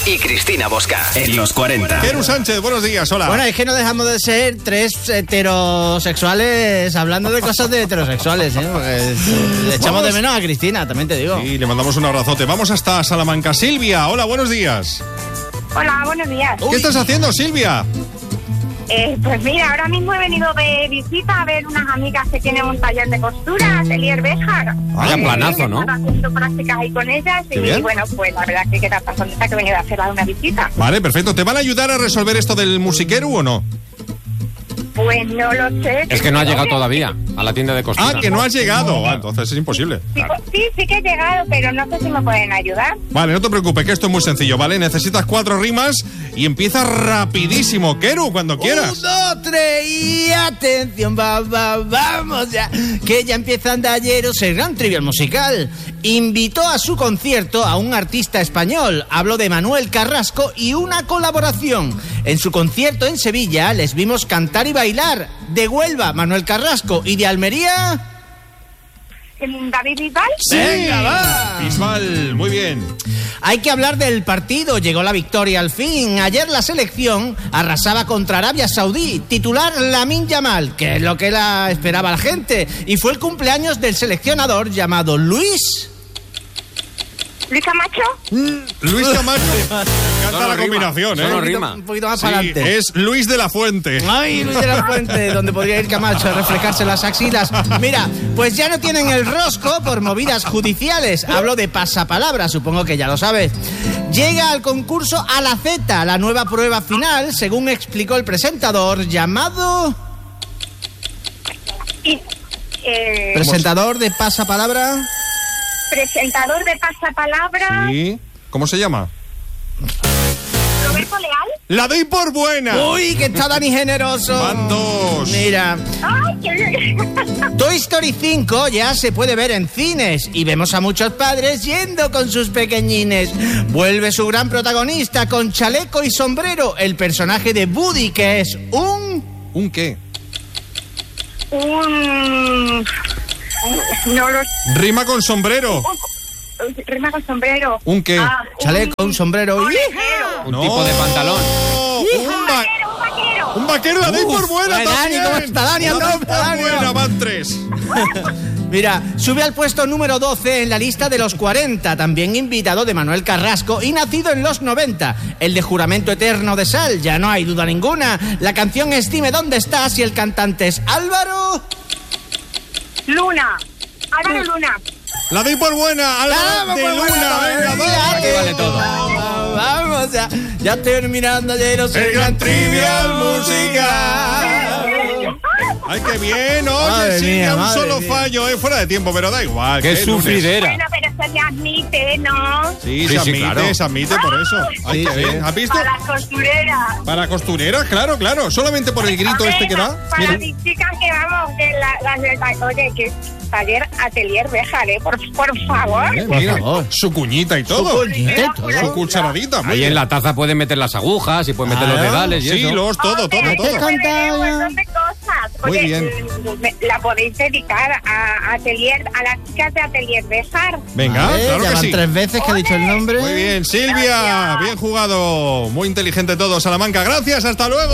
y Cristina Bosca en los 40. Keru Sánchez, buenos días, hola. Bueno, es que no dejamos de ser tres heterosexuales hablando de cosas de heterosexuales, ¿eh? Porque le echamos de menos a Cristina, también te digo. Sí, le mandamos un abrazote. Vamos hasta Salamanca. Silvia, hola, buenos días. Hola, buenos días. ¿Qué estás haciendo, Silvia? Pues mira, ahora mismo he venido de visita a ver unas amigas que tienen un taller de costura, Atelier Béjar. Vaya planazo, ¿no? Estaba haciendo prácticas ahí con ellas y bueno, pues la verdad que queda tan contenta que he venido a hacer una visita. Vale, perfecto. ¿Te van a ayudar a resolver esto del musiquero o no? Pues no lo sé. Es que no ha llegado todavía a la tienda de costura. Ah, que no has llegado. Entonces es imposible. Sí que he llegado, pero no sé si me pueden ayudar. Vale, no te preocupes, que esto es muy sencillo, ¿vale? Necesitas 4 rimas y empieza rapidísimo. Keru, cuando quieras. 1, 2, 3 y atención, vamos ya. Que ya empieza Andalleros, el gran trivial musical. Invitó a su concierto a un artista español. Hablo de Manuel Carrasco y una colaboración. En su concierto en Sevilla les vimos cantar y bailar. De Huelva, Manuel Carrasco, y de Almería... ¿David Bisbal? Sí, venga, va. Bisbal, muy bien. Hay que hablar del partido, llegó la victoria al fin. Ayer la selección arrasaba contra Arabia Saudí, titular Lamine Yamal, que es lo que la esperaba la gente. Y fue el cumpleaños del seleccionador llamado Luis Camacho. Luis Camacho. Canta la combinación, Solo rima. Un poquito más para adelante. Es Luis de la Fuente. Ay, Luis de la Fuente, donde podría ir Camacho a reflejarse las axilas. Mira, pues ya no tienen el rosco por movidas judiciales. Hablo de pasapalabra, supongo que ya lo sabes. Llega al concurso A la Z, la nueva prueba final, según explicó el presentador, llamado... Presentador de pasapalabra... Presentador de pasapalabra. Sí. ¿Cómo se llama? Roberto Leal. La doy por buena. Uy, que está Dani generoso. Van 2. Mira, Ay, qué bien. Toy Story 5 ya se puede ver en cines y vemos a muchos padres yendo con sus pequeñines. Vuelve su gran protagonista con chaleco y sombrero, el personaje de Woody, que es un... ¿Un qué? No lo... Rima con sombrero. Rima con sombrero. ¿Un qué? Chaleco, un sombrero. Un Un tipo de pantalón. vaquero. Un vaquero, la doy por buena Dani, también. ¿cómo está Dani? La doy ¿Cómo por está Dani? buena, van 3. Mira, sube al puesto número 12 en la lista de los 40, también invitado de Manuel Carrasco y nacido en los 90. El de Juramento Eterno de Sal, ya no hay duda ninguna. La canción es Dime dónde estás y el cantante es Álvaro... Álvaro Luna. La doy por buena, Álvaro de Luna. Venga, va. Aquí vale todo. Vamos, ya terminando ayer El gran trivial musical. Ay, qué bien. Oye, Madre sí, mía, un madre solo mía. fallo, fuera de tiempo, pero da igual. Qué lunes. sufridera. Bueno, pero eso se admite, ¿no? Sí, Sí, se sí, admite, claro. se admite por eso. Ay, Sí, qué sí. bien. ¿Has visto? Para las costureras. Para costurera, claro, claro. Solamente por el grito este que da. Para Mira. mis chicas que vamos, que las del oye, que taller Atelier Béjar, por favor. Mira, favor. su cuñita y todo. Su cuñita y todo. Su cucharadita. muy Ahí bien. en la taza pueden meter las agujas y pueden meter los dedales y Sí, eso. todo. ¿Qué Un canta? montón de cosas. Muy Oye, bien. la podéis dedicar a Atelier, a las chicas de Atelier Béjar. Venga, claro ya que van sí. 3 veces que ha dicho el nombre. Muy bien, Silvia. Gracias. Bien jugado. Muy inteligente todo, Salamanca. Gracias, hasta luego.